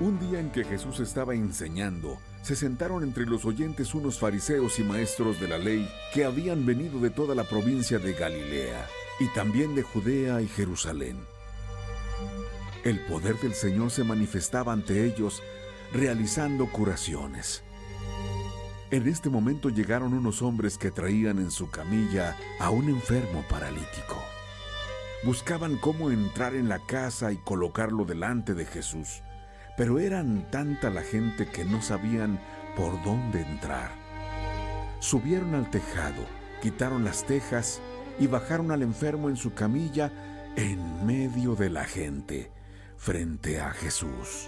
Un día en que Jesús estaba enseñando, se sentaron entre los oyentes unos fariseos y maestros de la ley que habían venido de toda la provincia de Galilea y también de Judea y Jerusalén. El poder del Señor se manifestaba ante ellos, realizando curaciones. En este momento llegaron unos hombres que traían en su camilla a un enfermo paralítico. Buscaban cómo entrar en la casa y colocarlo delante de Jesús, pero eran tanta la gente que no sabían por dónde entrar. Subieron al tejado, quitaron las tejas y bajaron al enfermo en su camilla en medio de la gente, frente a Jesús.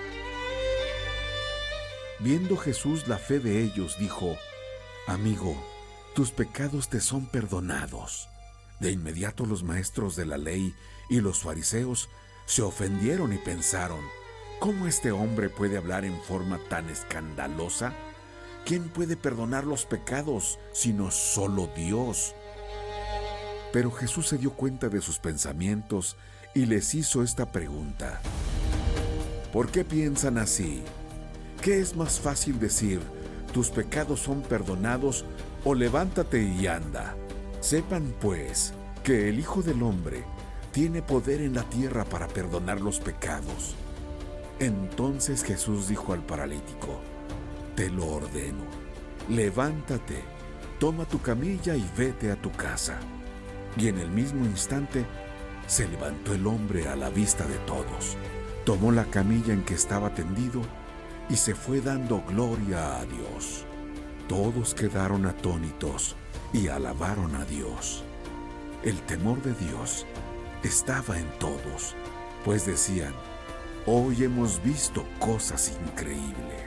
Viendo Jesús la fe de ellos, dijo: «Amigo, tus pecados te son perdonados». De inmediato los maestros de la ley y los fariseos se ofendieron y pensaron: ¿cómo este hombre puede hablar en forma tan escandalosa? ¿Quién puede perdonar los pecados sino solo Dios? Pero Jesús se dio cuenta de sus pensamientos y les hizo esta pregunta: ¿por qué piensan así? ¿Qué es más fácil decir: tus pecados son perdonados, o levántate y anda? Sepan pues que el Hijo del Hombre tiene poder en la tierra para perdonar los pecados. Entonces Jesús dijo al paralítico: te lo ordeno, levántate, toma tu camilla y vete a tu casa. Y en el mismo instante se levantó el hombre a la vista de todos, tomó la camilla en que estaba tendido y se fue dando gloria a Dios. Todos quedaron atónitos y alabaron a Dios. El temor de Dios estaba en todos, pues decían: hoy hemos visto cosas increíbles.